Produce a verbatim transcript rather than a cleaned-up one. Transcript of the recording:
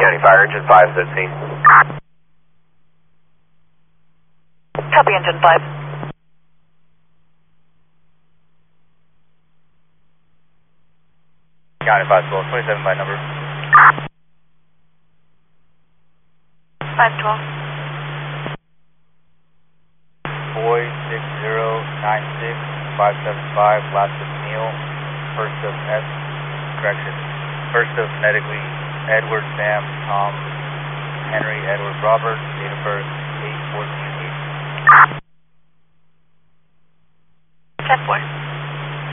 County Fire, engine five, fifteen. Copy, engine five. County five twelve, twenty-seven by number. five twelve. Boy six zero nine six five seven five, last of Neil, first of S, correction, first of phonetically Edward Sam Tom Henry Edward Robert, date of birth eight fourteen